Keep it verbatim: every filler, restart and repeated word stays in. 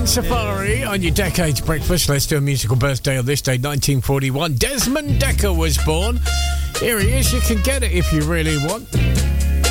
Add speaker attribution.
Speaker 1: Safari on your Decades Breakfast. Let's do a musical birthday on this day, nineteen forty-one. Desmond Dekker was born. Here he is. You can get it if you really want.